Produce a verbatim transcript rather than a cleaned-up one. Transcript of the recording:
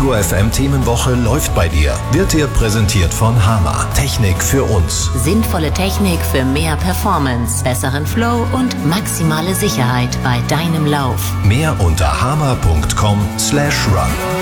Detektor F M Themenwoche läuft bei dir. Wird dir präsentiert von Hama. Technik für uns. Sinnvolle Technik für mehr Performance, besseren Flow und maximale Sicherheit bei deinem Lauf. Mehr unter hama punkt com slash run.